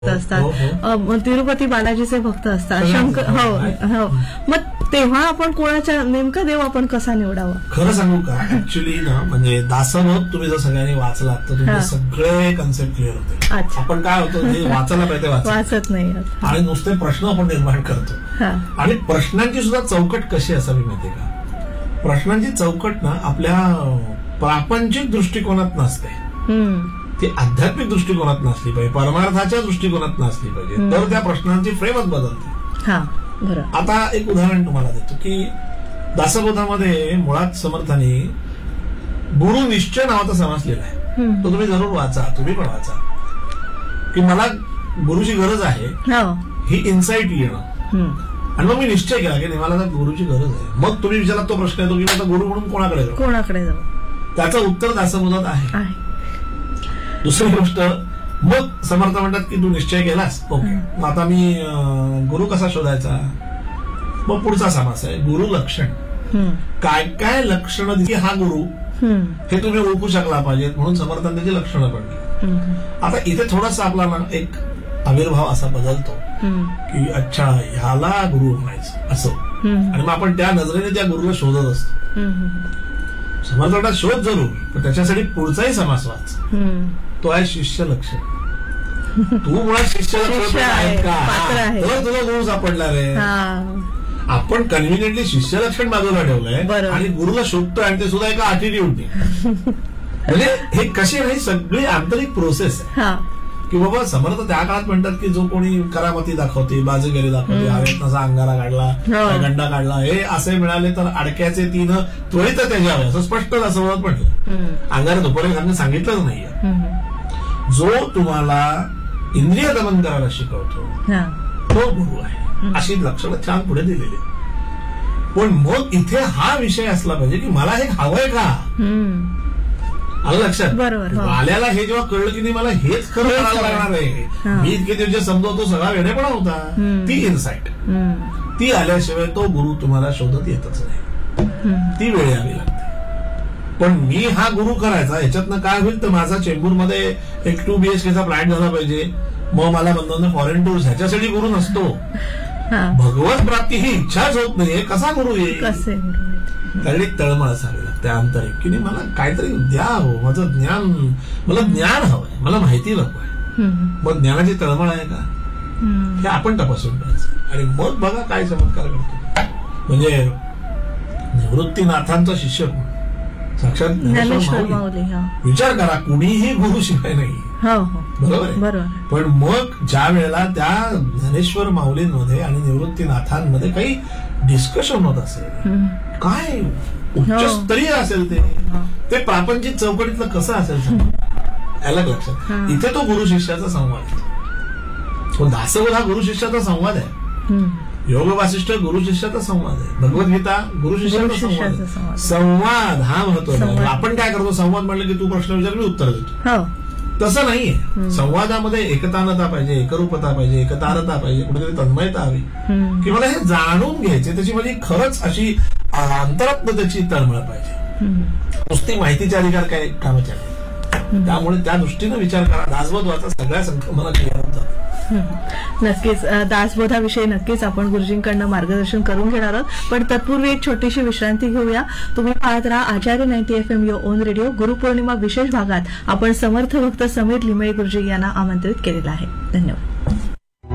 असतात, तिरुपती बालाजीचे भक्त असतात, शंकर. हो. मग तेव्हा आपण कोणाच्या नेमका देव आपण कसा निवडावा? खरं सांगू का, ऍक्च्युली ना, म्हणजे दासबोध तुम्ही जर सगळ्यांनी वाचलात तर तुमचे सगळे कन्सेप्ट क्लिअर होते. आपण काय होतो, जे वाचायला पाहिजे वाचत नाही आणि नुसते प्रश्न आपण निर्माण करतो. आणि प्रश्नांची सुद्धा चौकट कशी असावी माहितीये का? प्रश्नांची चौकट ना आपल्या प्रापंचिक दृष्टिकोनात नसते, ती आध्यात्मिक दृष्टिकोनात नसली पाहिजे, परमार्थाच्या दृष्टिकोनात नसली पाहिजे, तर त्या प्रश्नांची फ्रेमच बदलते. आता एक उदाहरण तुम्हाला देतो की दासबोधामध्ये मुळात समर्थांनी गुरु निश्चय नावाचा समास लिहिला आहे. तो तुम्ही जरूर वाचा, तुम्ही पण वाचा, की मला गुरुची गरज आहे ही इन्साइट येणं. आणि मग मी निश्चय केला की मला आता गुरुची गरज आहे. मग तुम्ही विचारला तो प्रश्न येतो की आता गुरु म्हणून कोणाकडे जाऊ? त्याचं उत्तर दासबोधात आहे. दुसरी गोष्ट, मग समर्थ म्हणतात की तू निश्चय केलास, ओके, मग आता मी गुरु कसा शोधायचा? मग पुढचा समास आहे गुरु लक्षण. काय काय लक्षणं की हा गुरु हे तुम्ही ओळखू शकला पाहिजेत, म्हणून समर्थांनी त्याची लक्षणं पडली. आता इथे थोडासा आपला ना एक आविर्भाव असा बदलतो की अच्छा ह्याला गुरु म्हणायचं असं, आणि मग आपण त्या नजरेने त्या गुरुला शोधत असतो. समर्थांना शोध जरूर, पण त्याच्यासाठी पुढचाही समास वाच, तो आहे शिष्य लक्षण. तू मुळात शिष्य लक्षण आहेत का, तर तुला गुरु सापडणार आहे. आपण कन्व्हिनियंटली शिष्य लक्षण बाजूला ठेवलंय आणि गुरुला शोधतोय, आणि ते सुद्धा एका ऍटिट्यूडने. म्हणजे हे कशी नाही, सगळी आंतरिक प्रोसेस आहे की बाबा समर्थ त्या काळात म्हणतात की जो कोणी करामती दाखवते, बाजूगिरी दाखवते, हवेत नसा अंगारा काढला, गंडा काढला, हे असे मिळाले तर अडक्याचे 3 त्वरित त्याच्यावर, असं स्पष्ट असं म्हटलं. अंगारा दुपारी सांगितलंच नाहीये. जो तुम्हाला इंद्रिय दमन करायला शिकवतो तो गुरु आहे, अशी लक्षणं छान पुढे दिलेली. पण मग इथे हा विषय असला पाहिजे की मला हे हवंय का, आलं लक्षात? आल्याला हे जेव्हा कळलं की नाही मला हेच खरं करायला लागणार आहे, मी इतके दिवस जे समजवतो सगळा वेडेपणा होता, ती इन्साइट ती आल्याशिवाय तो गुरु तुम्हाला शोधत येतच नाही, ती वेळ यावी लागते. पण मी हा गुरु करायचा, याच्यातनं काय होईल तर माझा चेंबूरमध्ये एक 2 BHK चा फ्लॅट झाला पाहिजे, मग मला बंधन फॉरेन टूर्स, ह्याच्यासाठी गुरु नसतो. भगवत प्राप्ती ही इच्छाच होत नाहीये, कसा गुरु येईल? त्याकडे तळमळ असावी लागते आंतरिक, की नाही मला काहीतरी द्या, हो माझं ज्ञान, मला ज्ञान हवंय, मला माहिती नकोय. मग ज्ञानाची तळमळ आहे का, हे आपण तपासून पाहायचं. आणि मग बघा काय चमत्कार करतो. म्हणजे निवृत्तीनाथांचा शिष्य साक्षात ज्ञानेश्वर माऊली. विचार करा, कुणीही गुरु शिवाय नाही, बरोबर आहे. पण मग ज्या वेळेला त्या ज्ञानेश्वर माऊलींमध्ये आणि निवृत्तीनाथांमध्ये काही डिस्कशन होत असेल, काय उच्चस्तरीय असेल ते प्रापंचिक चौकटीतलं कसं असेल याला लक्षात. इथे तो गुरु शिष्याचा संवाद आहे. तो दासबोध हा गुरु शिष्याचा संवाद आहे. योग वासिष्ठ गुरु शिष्याचा संवाद आहे. भगवद्गीता गुरु शिष्याचा संवाद आहे. संवाद हा महत्वाचा. आपण काय करतो, संवाद म्हणलं की तू प्रश्न विचार मी उत्तर देतो, तसं नाहीये. संवादामध्ये एकतानता पाहिजे, एकरूपता पाहिजे, एकतारता पाहिजे, कुठेतरी तन्मयता हवी, की मला हे जाणून घ्यायचे, त्याची माझी खरंच अशी अंतरात्म त्याची तळमळ पाहिजे. नुसती माहितीचे अधिकार काय कामाच्या नाही. त्यामुळे त्या दृष्टीने विचार करा. दासबोधाचा सगळ्या मला क्लिअर होत जातो. नक्कीच दासबोधाविषयी नक्कीच आपण गुरुजींकडनं मार्गदर्शन करून घेणार आहोत. पण तत्पूर्वी एक छोटीशी विश्रांती घेऊया. तुम्ही पाहत राहा आचार्य 90 FM your on radio. Guru Purnima विशेष भागात आपण समर्थ भक्त समीर लिमये गुरुजी यांना आमंत्रित केलेलं आहे. धन्यवाद.